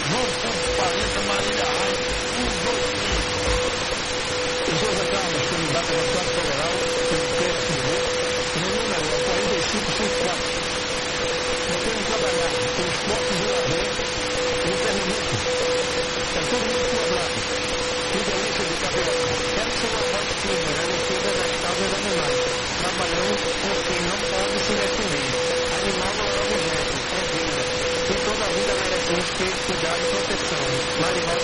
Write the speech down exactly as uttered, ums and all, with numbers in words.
João Campos quarenta, Marília Reis, um, dois, três. O Souza Carlos, candidato a deputado federal pelo P S D B, número é quarenta e cinco cinquenta e quatro. Pretendo trabalhar com esportes e lazer em Pernambuco. É todo mundo quadrado. Fidelícia de Carioca. Quero ser uma voz firme na defesa das causas animais, trabalhando com quem não pode se defender. Animal não é objeto, é vida. E toda vida merece respeito, cuidado e proteção. Marival